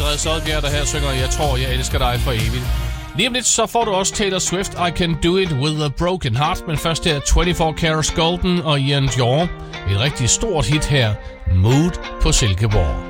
Frederik Sodbjerg, der her synger Jeg tror, jeg elsker dig for evigt. Lige om lidt, så får du også Taylor Swift, I Can Do It With A Broken Heart. Men først her 24 Karat Golden og Ian Dior. Et rigtig stort hit her, Mood på Silkeborg.